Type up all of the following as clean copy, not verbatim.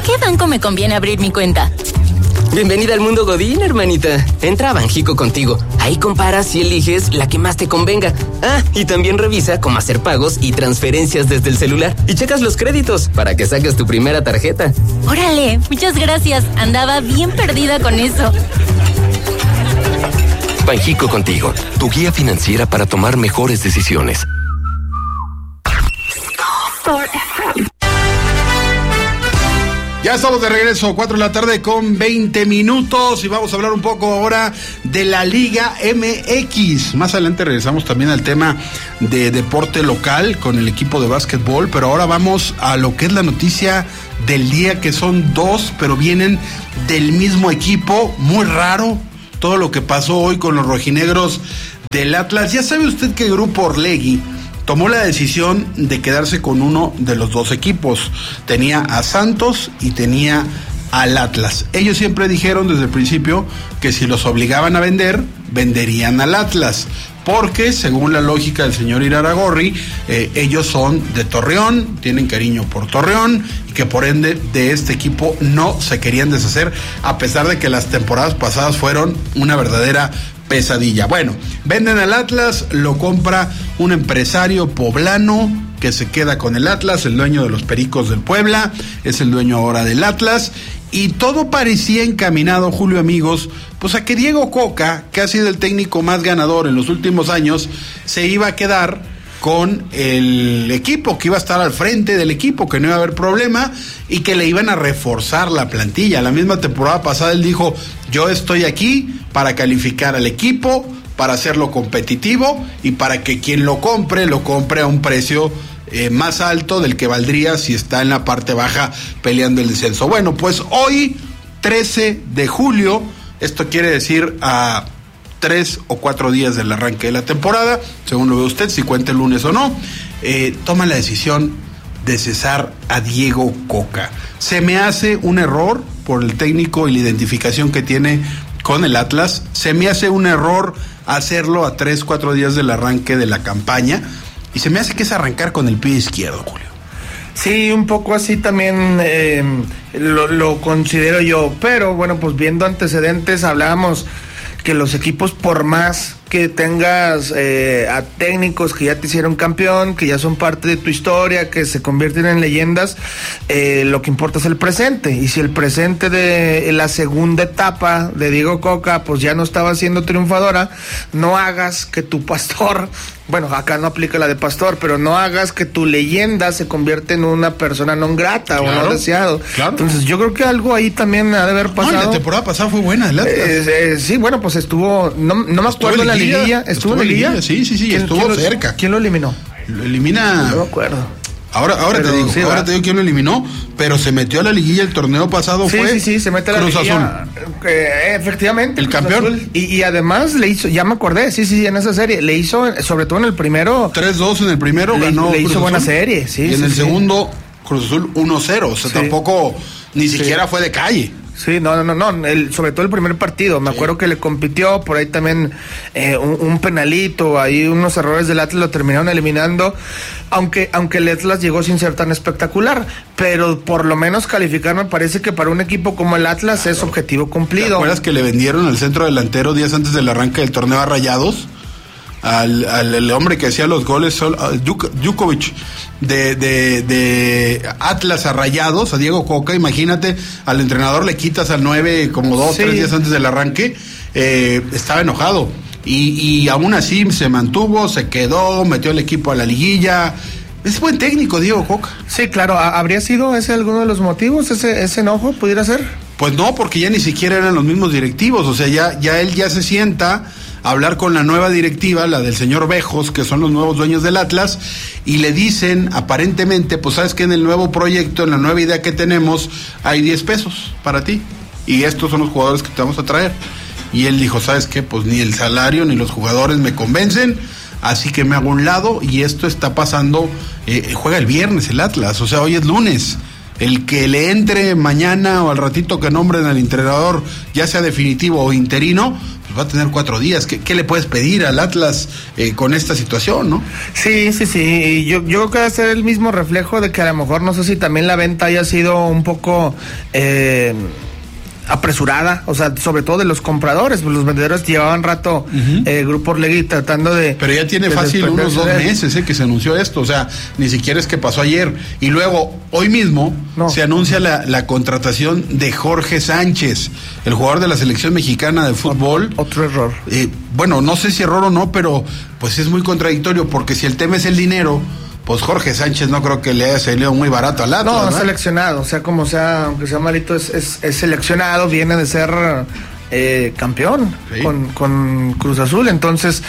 qué banco me conviene abrir mi cuenta? Bienvenida al mundo Godín, hermanita. Entra a Banjico Contigo. Ahí comparas y eliges la que más te convenga. Y también revisa cómo hacer pagos y transferencias desde el celular. Y checas los créditos para que saques tu primera tarjeta. Órale, muchas gracias. Andaba bien perdida con eso. Banjico Contigo, tu guía financiera para tomar mejores decisiones. Ya estamos de regreso, 4 de la tarde con 20 minutos y vamos a hablar un poco ahora de la Liga MX. Más adelante regresamos también al tema de deporte local con el equipo de básquetbol, pero ahora vamos a lo que es la noticia del día, que son dos, pero vienen del mismo equipo. Muy raro todo lo que pasó hoy con los rojinegros del Atlas. Ya sabe usted que el Grupo Orlegui tomó la decisión de quedarse con uno de los dos equipos. Tenía a Santos y tenía al Atlas. Ellos siempre dijeron desde el principio que si los obligaban a vender, venderían al Atlas, porque según la lógica del señor Iraragorri, ellos son de Torreón, tienen cariño por Torreón, y que por ende de este equipo no se querían deshacer, a pesar de que las temporadas pasadas fueron una verdadera pesadilla. Bueno, venden al Atlas, lo compra un empresario poblano que se queda con el Atlas, el dueño de los Pericos del Puebla, es el dueño ahora del Atlas, y todo parecía encaminado, Julio, amigos, pues a que Diego Coca, que ha sido el técnico más ganador en los últimos años, se iba a quedar con el equipo, que iba a estar al frente del equipo, que no iba a haber problema y que le iban a reforzar la plantilla. La misma temporada pasada él dijo, yo estoy aquí para calificar al equipo, para hacerlo competitivo y para que quien lo compre a un precio más alto del que valdría si está en la parte baja peleando el descenso. Bueno, pues hoy, 13 de julio, esto quiere decir a 3 o 4 días del arranque de la temporada, según lo ve usted, si cuenta el lunes o no, toma la decisión de cesar a Diego Coca. Se me hace un error por el técnico y la identificación que tiene con el Atlas, se me hace un error hacerlo a 3, 4 días del arranque de la campaña, y se me hace que es arrancar con el pie izquierdo, Julio. Sí, un poco así también lo considero yo, pero bueno, pues viendo antecedentes, hablábamos que los equipos, por más que tengas a técnicos que ya te hicieron campeón, que ya son parte de tu historia, que se convierten en leyendas, lo que importa es el presente. Y si el presente de la segunda etapa de Diego Coca pues ya no estaba siendo triunfadora, no hagas que tu pastor, bueno, acá no aplica la de pastor, pero no hagas que tu leyenda se convierta en una persona non grata, claro, o no deseado. Claro. Entonces yo creo que algo ahí también ha de haber pasado. No, la temporada pasada fue buena, el Atlas. Sí, bueno, pues estuvo, no me acuerdo en la liguilla. ¿Estuvo en la liguilla? Sí, estuvo cerca. ¿Quién lo eliminó? Lo elimina. No me acuerdo. Ahora te digo quién lo eliminó, pero se metió a la liguilla el torneo pasado. Sí, se mete a la Cruz liguilla. Azul. Efectivamente. El campeón. Y además le hizo, ya me acordé, sí, en esa serie, le hizo, sobre todo en el primero. 3-2 en el primero, ganó. Le hizo Cruz buena Azul, serie, sí. Y en el segundo, Cruz Azul 1-0, o sea, tampoco, ni siquiera fue de calle. Sí, no, sobre todo el primer partido, me acuerdo que le compitió, por ahí también un penalito, ahí unos errores del Atlas lo terminaron eliminando, aunque el Atlas llegó sin ser tan espectacular, pero por lo menos calificar me parece que para un equipo como el Atlas es objetivo cumplido. ¿Te acuerdas que le vendieron al centro delantero días antes del arranque del torneo a Rayados? Al hombre que hacía los goles, Djukovic, de Atlas a Rayados, a Diego Coca. Imagínate, al entrenador le quitas al 9 como 2-3 días antes del arranque, estaba enojado, y aún así se mantuvo, se quedó, metió el equipo a la liguilla. Es buen técnico Diego Coca. Sí, claro. ¿Habría sido ese alguno de los motivos, ese enojo, pudiera ser? Pues no, porque ya ni siquiera eran los mismos directivos, o sea, ya él ya se sienta a hablar con la nueva directiva, la del señor Bejos, que son los nuevos dueños del Atlas, y le dicen, aparentemente, pues sabes que en el nuevo proyecto, en la nueva idea que tenemos, hay 10 pesos para ti, y estos son los jugadores que te vamos a traer. Y él dijo, ¿sabes qué? Pues ni el salario ni los jugadores me convencen, así que me hago a un lado, y esto está pasando, juega el viernes el Atlas, o sea, hoy es lunes. El que le entre mañana o al ratito que nombren al entrenador, ya sea definitivo o interino, pues va a tener 4 días. ¿Qué le puedes pedir al Atlas con esta situación, no? Sí. Yo creo que va a ser el mismo reflejo de que a lo mejor, no sé si también la venta haya sido un poco apresurada, o sea, sobre todo de los compradores, pues los vendedores llevaban rato Grupo Orlegui tratando de... Pero ya tiene fácil unos 2 meses que se anunció esto, o sea, ni siquiera es que pasó ayer. Y luego, hoy mismo, se anuncia la contratación de Jorge Sánchez, el jugador de la selección mexicana de fútbol. Otro error. Bueno, no sé si error o no, pero pues es muy contradictorio, porque si el tema es el dinero, pues Jorge Sánchez no creo que le haya salido muy barato al Atlas. No, ¿verdad? Seleccionado, o sea, como sea, aunque sea malito, es seleccionado, viene de ser campeón con Cruz Azul, entonces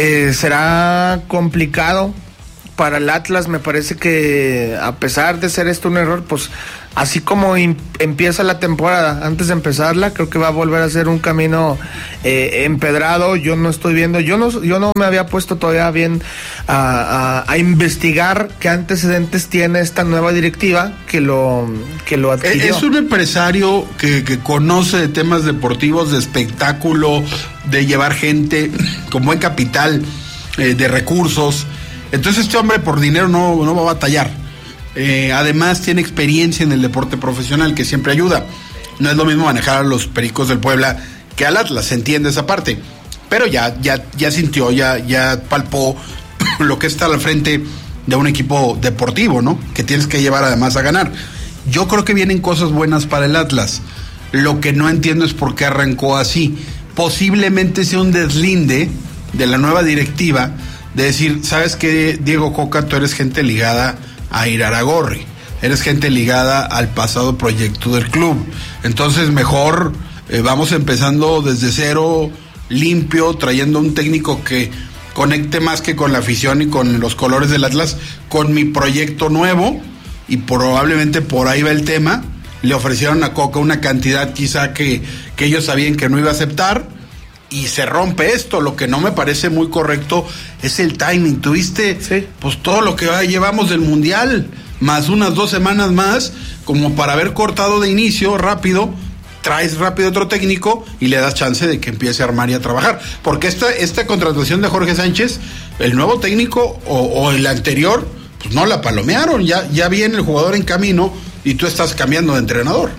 será complicado para el Atlas. Me parece que a pesar de ser esto un error, pues así como empieza la temporada, antes de empezarla, creo que va a volver a ser un camino empedrado. Yo no estoy viendo, yo no me había puesto todavía bien a investigar qué antecedentes tiene esta nueva directiva que lo adquirió. Es un empresario que conoce de temas deportivos, de espectáculo, de llevar gente con buen capital, de recursos. Entonces este hombre por dinero no va a batallar. Además tiene experiencia en el deporte profesional, que siempre ayuda. No es lo mismo manejar a los Pericos del Puebla que al Atlas, se entiende esa parte, pero ya sintió, ya palpó lo que está al frente de un equipo deportivo, ¿no? Que tienes que llevar además a ganar. Yo creo que vienen cosas buenas para el Atlas. Lo que no entiendo es por qué arrancó así. Posiblemente sea un deslinde de la nueva directiva, de decir, ¿sabes qué, Diego Coca? Tú eres gente ligada a Iraragorri, eres gente ligada al pasado proyecto del club, entonces mejor vamos empezando desde cero, limpio, trayendo un técnico que conecte más que con la afición y con los colores del Atlas, con mi proyecto nuevo, y probablemente por ahí va el tema. Le ofrecieron a Coca una cantidad quizá que ellos sabían que no iba a aceptar, y se rompe esto. Lo que no me parece muy correcto es el timing. Tuviste pues todo lo que llevamos del Mundial, más unas 2 semanas más, como para haber cortado de inicio rápido, traes rápido otro técnico y le das chance de que empiece a armar y a trabajar. Porque esta contratación de Jorge Sánchez, el nuevo técnico o el anterior, pues no la palomearon, ya viene el jugador en camino y tú estás cambiando de entrenador.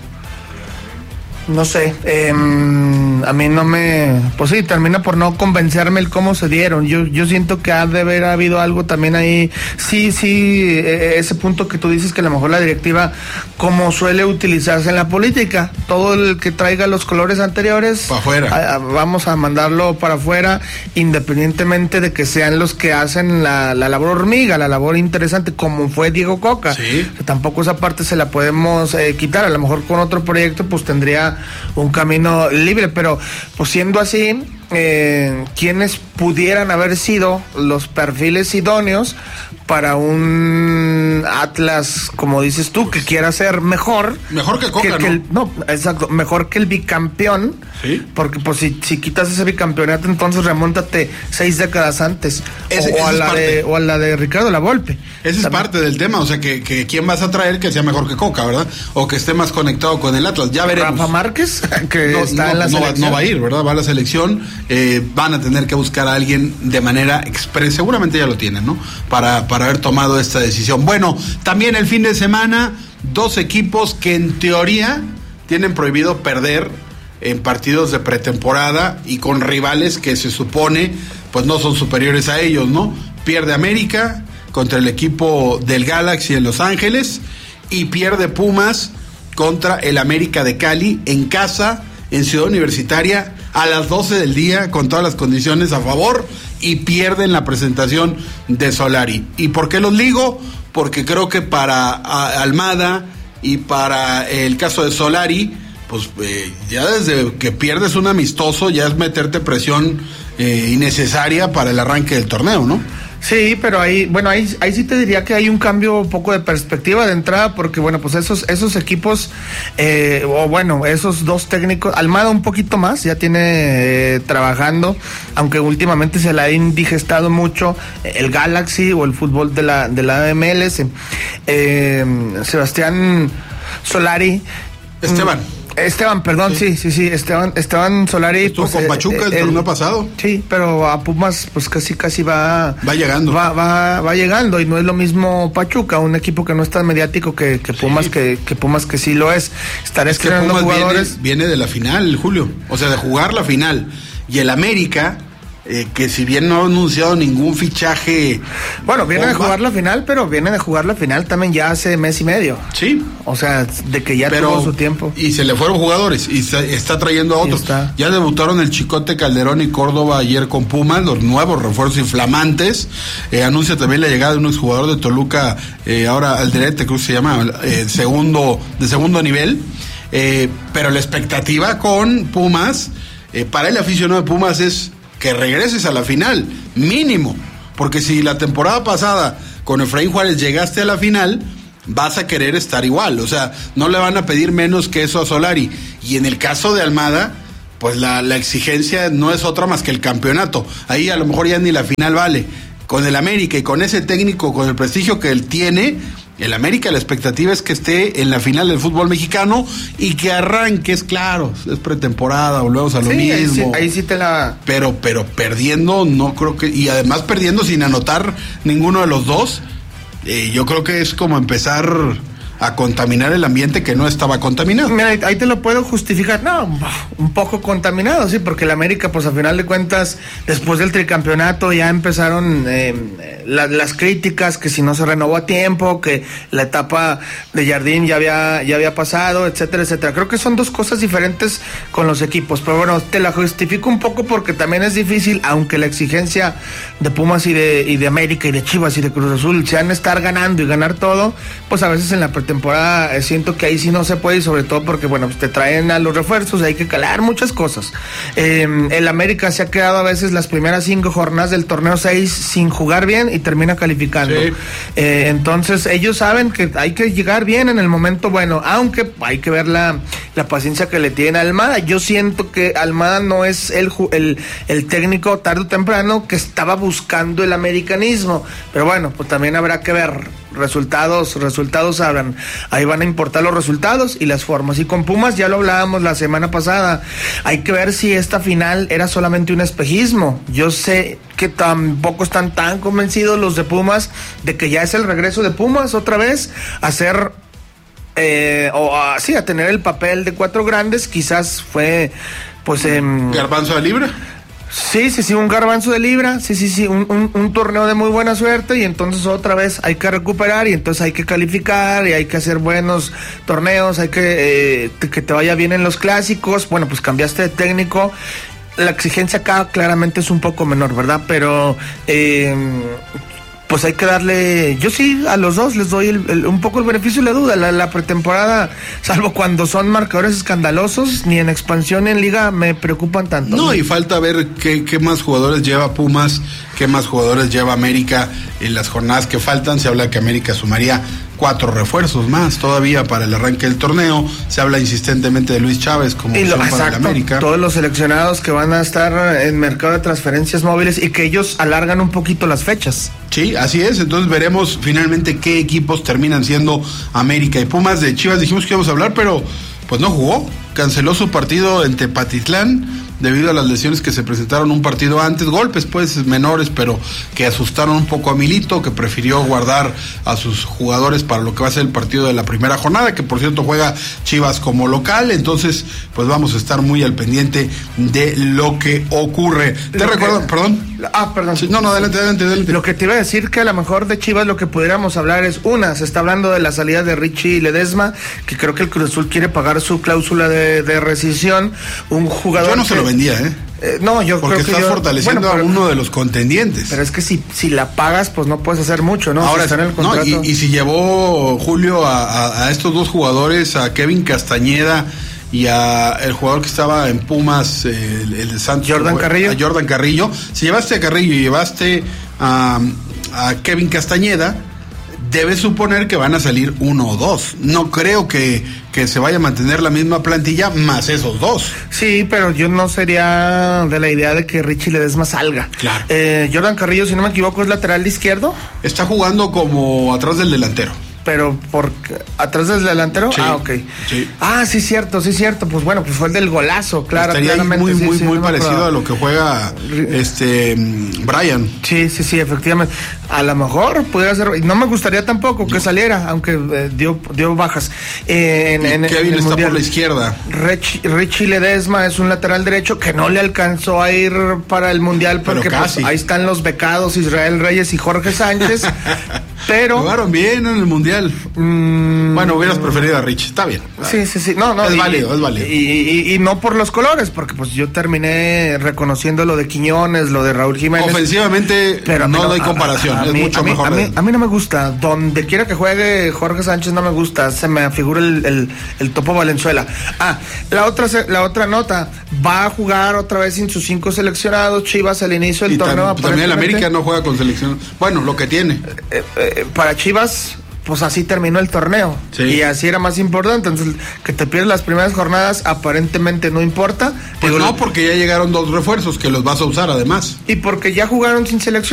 No sé, a mí no me... Pues sí, termina por no convencerme el cómo se dieron. Yo siento que ha de haber habido algo también ahí. Sí, ese punto que tú dices, que a lo mejor la directiva, como suele utilizarse en la política, todo el que traiga los colores anteriores, para afuera, vamos a mandarlo para afuera, independientemente de que sean los que hacen la labor hormiga, la labor interesante, como fue Diego Coca. Sí. Que tampoco esa parte se la podemos quitar. A lo mejor con otro proyecto pues tendría un camino libre, pero pues siendo así, ¿quiénes pudieran haber sido los perfiles idóneos para un Atlas, como dices tú, que quiera ser mejor que Coca, ¿no? Exacto, mejor que el bicampeón, ¿sí? Porque pues si quitas ese bicampeonato, entonces remóntate 6 décadas antes, o a la de Ricardo Lavolpe. Ese es parte del tema, o sea, que quién vas a traer que sea mejor que Coca, ¿verdad? O que esté más conectado con el Atlas, ya veremos. Rafa Márquez, que está en la selección. No va a ir, ¿verdad? Va a la selección, van a tener que buscar a alguien de manera expresa, seguramente ya lo tienen, ¿no? Para haber tomado esta decisión. Bueno, también el fin de semana, 2 equipos que en teoría tienen prohibido perder en partidos de pretemporada y con rivales que se supone pues no son superiores a ellos, ¿no? Pierde América contra el equipo del Galaxy en Los Ángeles, y pierde Pumas contra el América de Cali en casa, en Ciudad Universitaria, a las 12 del día, con todas las condiciones a favor, y pierden la presentación de Solari. ¿Y por qué los ligo? Porque creo que para Almada y para el caso de Solari, pues ya desde que pierdes un amistoso ya es meterte presión innecesaria para el arranque del torneo, ¿no? Sí, pero ahí sí te diría que hay un cambio un poco de perspectiva de entrada, porque bueno, pues esos equipos, esos 2 técnicos, Almada un poquito más, ya tiene trabajando, aunque últimamente se la ha indigestado mucho el Galaxy o el fútbol de la MLS. Sebastián Solari. Esteban, perdón, sí. Esteban Solari. Estuvo con Pachuca el torneo pasado. Sí, pero a Pumas pues casi va llegando. Va llegando, y no es lo mismo Pachuca, un equipo que no es tan mediático que Pumas, que Pumas que sí lo es. Estará estrenando jugadores. Viene de la final, Julio, o sea, de jugar la final. Y el América, que si bien no ha anunciado ningún fichaje... Bueno, viene de jugar la final, pero viene de jugar la final también ya hace mes y medio. Sí. O sea, de que ya tuvo su tiempo. Y se le fueron jugadores y se está trayendo a otros. Ya debutaron el Chicote, Calderón y Córdoba ayer con Pumas, los nuevos refuerzos inflamantes. Anuncia también la llegada de un exjugador de Toluca, ahora Alderete, creo que se llama, de segundo nivel. Pero la expectativa con Pumas, para el aficionado de Pumas, es que regreses a la final, mínimo, porque si la temporada pasada con Efraín Juárez llegaste a la final, vas a querer estar igual, o sea, no le van a pedir menos que eso a Solari, y en el caso de Almada, pues la exigencia no es otra más que el campeonato, ahí a lo mejor ya ni la final vale. Con el América y con ese técnico, con el prestigio que él tiene, el América, la expectativa es que esté en la final del fútbol mexicano y que arranque, es claro, es pretemporada, volvemos a lo mismo. Ahí sí te la... Pero perdiendo, no creo que... Y además perdiendo sin anotar ninguno de los dos, yo creo que es como empezar a contaminar el ambiente que no estaba contaminado. Mira, ahí te lo puedo justificar. No, un poco contaminado, sí, porque el América, pues a final de cuentas, después del tricampeonato ya empezaron las críticas, que si no se renovó a tiempo, que la etapa de Jardín ya había pasado, etcétera, etcétera. Creo que son dos cosas diferentes con los equipos, pero bueno, te la justifico un poco porque también es difícil, aunque la exigencia de Pumas y de América y de Chivas y de Cruz Azul sean estar ganando y ganar todo, pues a veces en la pretemporada siento que ahí sí no se puede, y sobre todo porque, bueno, pues te traen a los refuerzos, hay que calar muchas cosas. El América se ha quedado a veces las primeras 5 jornadas del torneo 6 sin jugar bien y termina calificando. Sí. Entonces ellos saben que hay que llegar bien en el momento bueno, aunque hay que ver la paciencia que le tiene Almada. Yo siento que Almada no es el técnico tarde o temprano que estaba buscando el americanismo, pero bueno, pues también habrá que ver. Resultados hablan. Ahí van a importar los resultados y las formas. Y con Pumas ya lo hablábamos la semana pasada. Hay que ver si esta final era solamente un espejismo. Yo sé que tampoco están tan convencidos los de Pumas de que ya es el regreso de Pumas otra vez a ser a tener el papel de 4 grandes. Quizás fue pues garbanzo de libra. Sí, un garbanzo de libra, un torneo de muy buena suerte, y entonces otra vez hay que recuperar, y entonces hay que calificar, y hay que hacer buenos torneos, hay que te vaya bien en los clásicos. Bueno, pues cambiaste de técnico, la exigencia acá claramente es un poco menor, ¿verdad? Pero pues hay que darle, yo sí a los dos les doy un poco el beneficio de la duda. La pretemporada, salvo cuando son marcadores escandalosos, ni en expansión ni en liga me preocupan tanto. No, y falta ver qué más jugadores lleva Pumas, qué más jugadores lleva América en las jornadas que faltan. Se habla que América sumaría 4 refuerzos más todavía para el arranque del torneo. Se habla insistentemente de Luis Chávez como opción para el América. Todos los seleccionados que van a estar en mercado de transferencias móviles y que ellos alargan un poquito las fechas. Sí, así es. Entonces veremos finalmente qué equipos terminan siendo América y Pumas. De Chivas dijimos que íbamos a hablar, pero pues no jugó. Canceló su partido en Tepatitlán debido a las lesiones que se presentaron un partido antes, golpes pues menores, pero que asustaron un poco a Milito, que prefirió guardar a sus jugadores para lo que va a ser el partido de la primera jornada, que por cierto juega Chivas como local. Entonces pues vamos a estar muy al pendiente de lo que ocurre. Te recuerdo, perdón. Sí, no, adelante. Lo que te iba a decir, que a lo mejor de Chivas lo que pudiéramos hablar es, se está hablando de la salida de Richie Ledesma, que creo que el Cruz Azul quiere pagar su cláusula de rescisión. Un jugador, yo no se lo vendía, no, yo porque creo que estás fortaleciendo a uno de los contendientes. Pero es que si la pagas, pues no puedes hacer mucho, ¿no? Ahora está en el contrato. No, y si llevó Julio a estos dos jugadores, a Kevin Castañeda y a el jugador que estaba en Pumas, el de Santos, Jordan Carrillo. A Jordan Carrillo. Si llevaste a Carrillo y llevaste a Kevin Castañeda, debes suponer que van a salir 1 o 2. No creo que se vaya a mantener la misma plantilla más esos 2. Sí, pero yo no sería de la idea de que Richie Ledesma salga. Claro. Jordan Carrillo, si no me equivoco, es lateral izquierdo. Está jugando como atrás del delantero. pero atrás del delantero. Sí, ok. sí. Sí, cierto. Pues bueno, pues fue el del golazo, claro. Estaría claramente. muy no parecido a lo que juega Brian. Sí, efectivamente. A lo mejor pudiera ser. No me gustaría tampoco que saliera, aunque dio bajas. Kevin está mundial por la izquierda. Richie Ledesma es un lateral derecho que no le alcanzó a ir para el mundial porque pues, ahí están los becados Israel Reyes y Jorge Sánchez. Pero jugaron bien en el mundial. Bueno, hubieras preferido a Rich. Está bien. Sí. No. Es válido. Y no por los colores, porque pues yo terminé reconociendo lo de Quiñones, lo de Raúl Jiménez. Ofensivamente, pero no hay comparación. Es mucho mejor. A mí no me gusta. Donde quiera que juegue Jorge Sánchez no me gusta. Se me afigura el Topo Valenzuela. La otra nota. Va a jugar otra vez sin sus 5 seleccionados Chivas al inicio del torneo. También el América no juega con selección. Bueno, lo que tiene. Para Chivas, pues así terminó el torneo. Sí. Y así era más importante. Entonces, que te pierdas las primeras jornadas aparentemente no importa. Pues no, porque ya llegaron 2 refuerzos que los vas a usar además. Y porque ya jugaron sin selección.